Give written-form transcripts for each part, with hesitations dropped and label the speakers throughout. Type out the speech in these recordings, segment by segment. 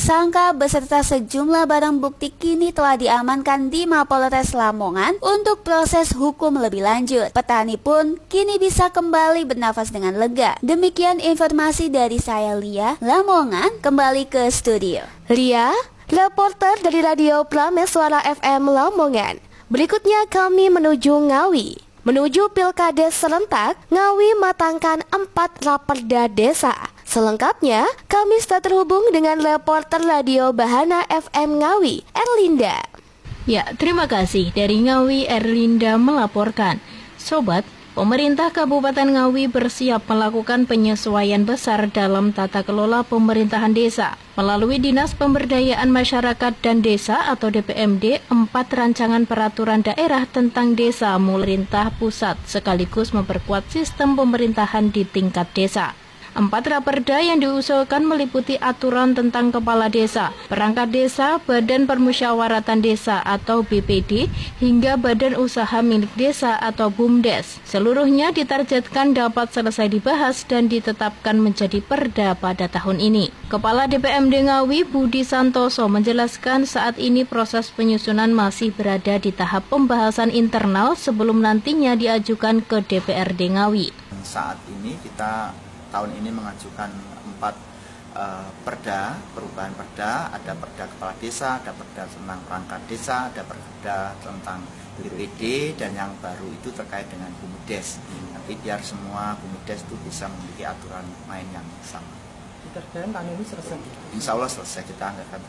Speaker 1: tersangka beserta sejumlah barang bukti kini telah diamankan di Mapolres Lamongan untuk proses hukum lebih lanjut. Petani pun kini bisa kembali bernafas dengan lega. Demikian informasi dari saya Lia, Lamongan. Kembali ke studio.
Speaker 2: Lia, reporter dari Radio Prameswara FM Lamongan. Berikutnya kami menuju Ngawi. Menuju Pilkades serentak, Ngawi matangkan 4 raperda desa. Selengkapnya, kami sudah terhubung dengan reporter Radio Bahana FM Ngawi, Erlinda.
Speaker 3: Ya, terima kasih. Dari Ngawi, Erlinda melaporkan. Sobat, pemerintah Kabupaten Ngawi bersiap melakukan penyesuaian besar dalam tata kelola pemerintahan desa. Melalui Dinas Pemberdayaan Masyarakat dan Desa atau DPMD, 4 rancangan peraturan daerah tentang desa pemerintah pusat sekaligus memperkuat sistem pemerintahan di tingkat desa. 4 raperda yang diusulkan meliputi aturan tentang kepala desa, perangkat desa, badan permusyawaratan desa atau BPD, hingga badan usaha milik desa atau BUMDes. Seluruhnya ditargetkan dapat selesai dibahas dan ditetapkan menjadi perda pada tahun ini. Kepala DPMD Ngawi, Budi Santoso, menjelaskan saat ini proses penyusunan masih berada di tahap pembahasan internal sebelum nantinya diajukan ke DPRD Ngawi.
Speaker 4: Saat ini kita tahun ini mengajukan 4 perda, perubahan perda, ada perda kepala desa, ada perda tentang perangkat desa, ada perda tentang BPD, dan yang baru itu terkait dengan BUMDes. Nanti biar semua BUMDes itu bisa memiliki aturan main yang sama.
Speaker 5: Ditargetkan tahun ini selesai?
Speaker 4: Insya Allah selesai, kita anggarkan.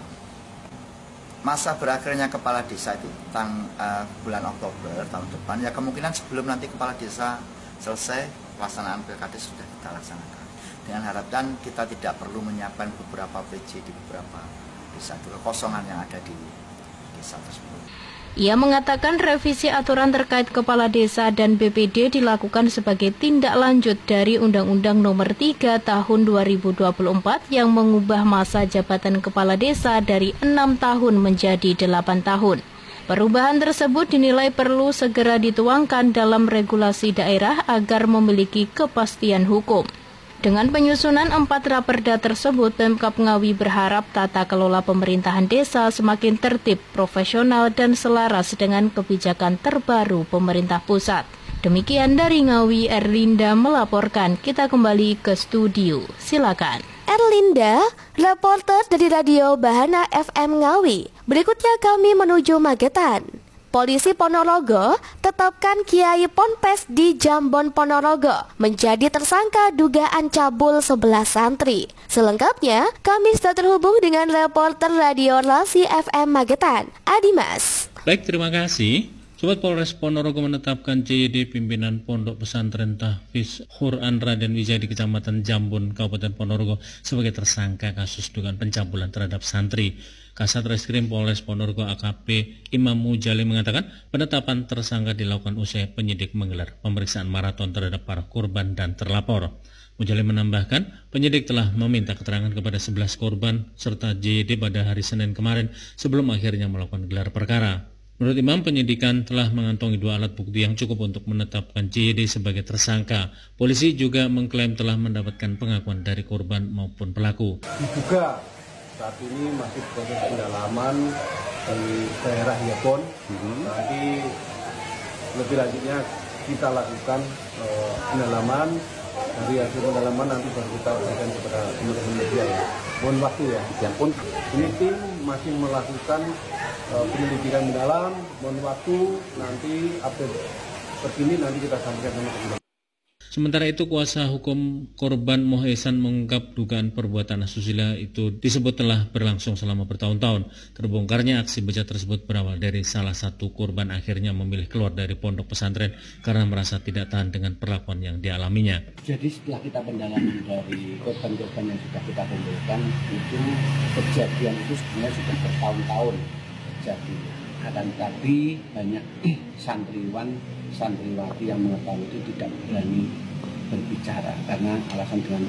Speaker 4: Masa berakhirnya kepala desa itu tentang bulan Oktober tahun depan, ya kemungkinan sebelum nanti kepala desa selesai, pelaksanaan pilkades sudah kita laksanakan. Dengan harapan kita tidak perlu menyiapkan beberapa PJ di beberapa desa, kekosongan yang ada di desa tersebut.
Speaker 3: Ia mengatakan revisi aturan terkait kepala desa dan BPD dilakukan sebagai tindak lanjut dari Undang-Undang Nomor 3 Tahun 2024 yang mengubah masa jabatan kepala desa dari 6 tahun menjadi 8 tahun. Perubahan tersebut dinilai perlu segera dituangkan dalam regulasi daerah agar memiliki kepastian hukum. Dengan penyusunan 4 raperda tersebut, Pemkab Ngawi berharap tata kelola pemerintahan desa semakin tertib, profesional, dan selaras dengan kebijakan terbaru pemerintah pusat. Demikian dari Ngawi, Erlinda melaporkan. Kita kembali ke studio. Silakan.
Speaker 2: Erlinda, reporter dari Radio Bahana FM Ngawi. Berikutnya kami menuju Magetan. Polisi Ponorogo tetapkan Kiai Ponpes di Jambon Ponorogo menjadi tersangka dugaan cabul 11 santri. Selengkapnya, kami sudah terhubung dengan reporter Radio Lasi FM Magetan, Adimas.
Speaker 6: Baik, terima kasih. Sobat, Polres Ponorogo menetapkan CYD pimpinan Pondok Pesantren Tahfiz Quran Raden Wijaya di Kecamatan Jambon, Kabupaten Ponorogo sebagai tersangka kasus dugaan pencabulan terhadap santri. Kasat Reskrim Polres Ponorogo AKP Imam Mujali mengatakan penetapan tersangka dilakukan usai penyidik menggelar pemeriksaan maraton terhadap para korban dan terlapor. Mujali menambahkan penyidik telah meminta keterangan kepada 11 korban serta JYD pada hari Senin kemarin sebelum akhirnya melakukan gelar perkara. Menurut Imam, penyidikan telah mengantongi 2 alat bukti yang cukup untuk menetapkan JYD sebagai tersangka. Polisi juga mengklaim telah mendapatkan pengakuan dari korban maupun pelaku.
Speaker 7: Diduga saat ini masih proses pendalaman di daerah Yabon. Nanti lebih lanjutnya kita lakukan pendalaman. Dari hasil pendalaman nanti baru kita berikan kepada teman-teman media ya. Mohon waktu ya. Ini tim masih melakukan penyelidikan mendalam. Mohon waktu, nanti update terkini nanti kita sampaikan sama teman-teman.
Speaker 6: Sementara itu, kuasa hukum korban Mohesan mengungkap dugaan perbuatan asusila itu disebut telah berlangsung selama bertahun-tahun. Terbongkarnya aksi bejat tersebut berawal dari salah satu korban akhirnya memilih keluar dari pondok pesantren karena merasa tidak tahan dengan perlakuan yang dialaminya.
Speaker 8: Jadi setelah kita pendalaman dari korban-korban yang sudah kita kumpulkan, itu kejadian itu sebenarnya sudah bertahun-tahun terjadi. Akan tetapi banyak santriwati yang mengetahui itu tidak berani berbicara karena alasan dengan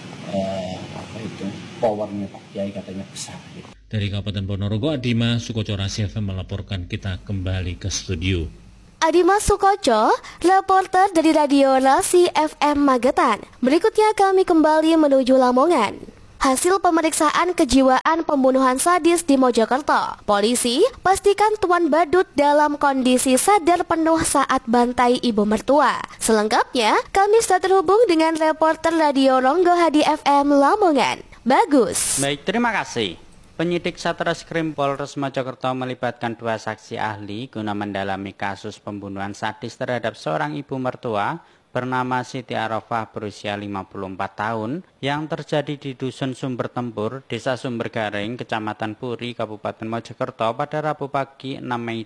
Speaker 8: powernya Pak Kiai katanya besar.
Speaker 6: Dari Kabupaten Ponorogo, Adima Sukoco Rasi FM melaporkan. Kita kembali ke studio.
Speaker 2: Adima Sukoco, reporter dari Radio Rasi FM Magetan. Berikutnya kami kembali menuju Lamongan. hasil pemeriksaan kejiwaan pembunuhan sadis di Mojokerto. Polisi pastikan Tuan Badut dalam kondisi sadar penuh saat bantai ibu mertua. Selengkapnya, kami sudah terhubung dengan reporter Radio Ronggo Hadi FM Lamongan, Bagus.
Speaker 9: Baik, terima kasih. Penyidik Satreskrim Polres Mojokerto melibatkan 2 saksi ahli guna mendalami kasus pembunuhan sadis terhadap seorang ibu mertua bernama Siti Arafah berusia 54 tahun yang terjadi di Dusun Sumber Tempur, Desa Sumbergaring, Kecamatan Puri, Kabupaten Mojokerto pada Rabu pagi 6 Mei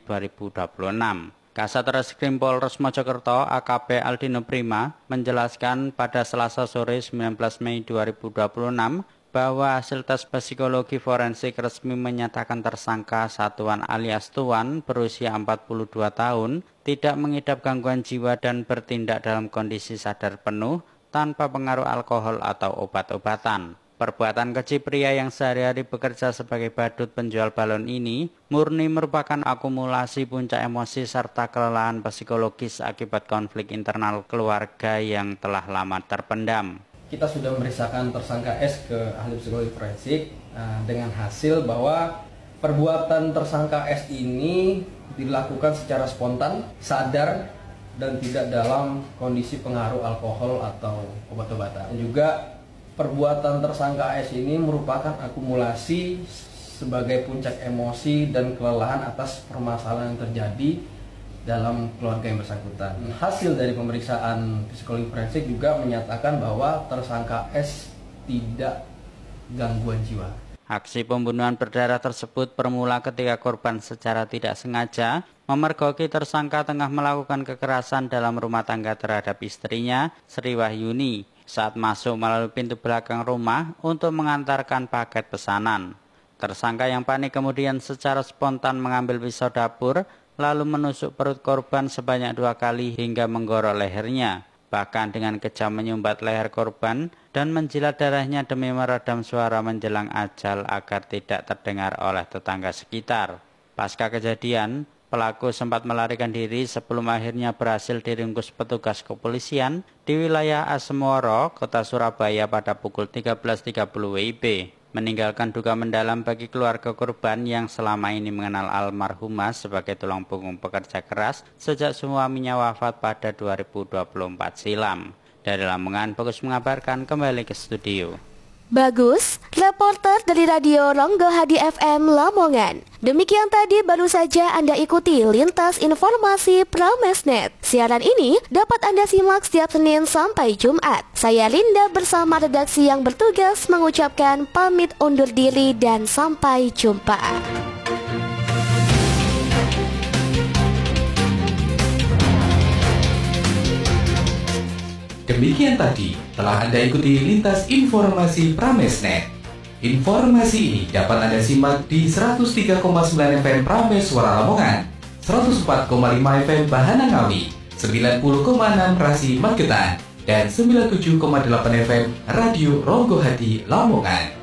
Speaker 9: 2026. Kasat Reskrim Polres Mojokerto AKP Aldino Prima menjelaskan pada Selasa sore 19 Mei 2026 bahwa hasil tes psikologi forensik resmi menyatakan tersangka Satuan alias Tuan berusia 42 tahun tidak mengidap gangguan jiwa dan bertindak dalam kondisi sadar penuh tanpa pengaruh alkohol atau obat-obatan. Perbuatan keji pria yang sehari-hari bekerja sebagai badut penjual balon ini murni merupakan akumulasi puncak emosi serta kelelahan psikologis akibat konflik internal keluarga yang telah lama terpendam.
Speaker 5: Kita sudah memeriksakan tersangka S ke ahli psikologi forensik dengan hasil bahwa perbuatan tersangka S ini dilakukan secara spontan, sadar, dan tidak dalam kondisi pengaruh alkohol atau obat-obatan. Juga perbuatan tersangka S ini merupakan akumulasi sebagai puncak emosi dan kelelahan atas permasalahan yang terjadi dalam keluarga yang bersangkutan. Hasil dari pemeriksaan psikologi forensik juga menyatakan bahwa tersangka S tidak gangguan jiwa.
Speaker 9: Aksi pembunuhan berdarah tersebut bermula ketika korban secara tidak sengaja memergoki tersangka tengah melakukan kekerasan dalam rumah tangga terhadap istrinya, Sri Wahyuni, saat masuk melalui pintu belakang rumah untuk mengantarkan paket pesanan. Tersangka yang panik kemudian secara spontan mengambil pisau dapur lalu menusuk perut korban sebanyak 2 kali hingga menggorok lehernya. Bahkan dengan kejam menyumbat leher korban dan menjilat darahnya demi meredam suara menjelang ajal agar tidak terdengar oleh tetangga sekitar. Pasca kejadian, pelaku sempat melarikan diri sebelum akhirnya berhasil diringkus petugas kepolisian di wilayah Asemoro, Kota Surabaya pada pukul 13.30 WIB. Meninggalkan duka mendalam bagi keluarga korban yang selama ini mengenal almarhumah sebagai tulang punggung pekerja keras sejak suaminya wafat pada 2024 silam. Dari Lamongan, Bagus mengabarkan, kembali ke studio.
Speaker 2: Bagus, reporter dari Radio Ronggo Hadi FM Lamongan. Demikian tadi baru saja Anda ikuti Lintas Informasi Pramesnet. Siaran ini dapat Anda simak setiap Senin sampai Jumat. Saya Linda bersama redaksi yang bertugas mengucapkan pamit undur diri dan sampai jumpa.
Speaker 10: Demikian tadi telah Anda ikuti Lintas Informasi Pramesnet. Informasi ini dapat Anda simak di 103,9 FM Prames Suara Lamongan, 104,5 FM Bahana Ngawi, 90,6 Rasi Magetan, dan 97,8 FM Radio Ronggo Hadi Lamongan.